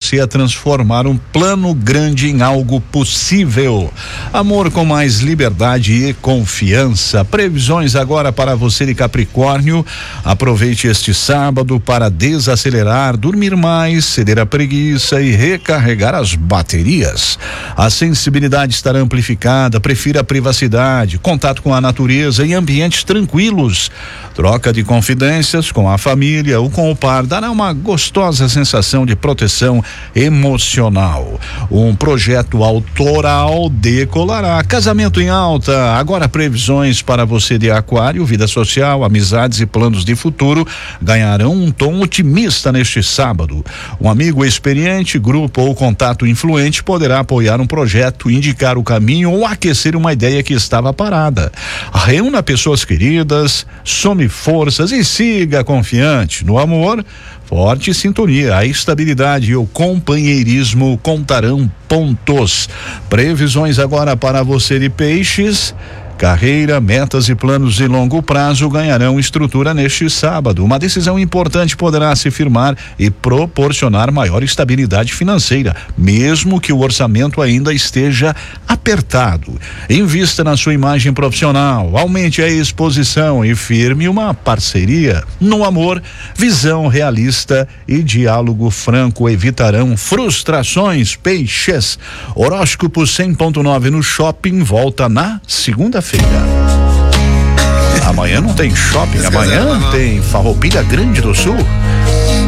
você a transformar um plano grande em algo possível. Amor com mais liberdade e confiança. Previsões agora para você de Capricórnio. Aproveite este sábado para desacelerar, dormir mais, ceder à preguiça e recarregar as baterias. A sensibilidade estará amplificada, prefira a privacidade, contato com a natureza e ambientes tranquilos. Troca de confidências com a família ou com o par dará uma gostosa sensação de proteção emocional. Um projeto autoral decolará. Casamento em alta. Agora previsões para você de Aquário, vida social, amizades e planos de futuro ganharão um tom otimista neste sábado. Um amigo experiente, grupo ou contato influente poderá apoiar um projeto, indicar o caminho ou aquecer uma ideia que estava parada. Reúna pessoas queridas, some forças e siga confiante. No amor, forte sintonia, a estabilidade e o companheirismo contarão pontos. Previsões agora para você de Peixes. Carreira, metas e planos de longo prazo ganharão estrutura neste sábado. Uma decisão importante poderá se firmar e proporcionar maior estabilidade financeira, mesmo que o orçamento ainda esteja apertado. Invista na sua imagem profissional, aumente a exposição e firme uma parceria. No amor, visão realista e diálogo franco evitarão frustrações. Peixes. Horóscopo 100.9 no Shopping volta na segunda-feira. Amanhã não tem shopping, amanhã tem Farroupilha Grande do Sul.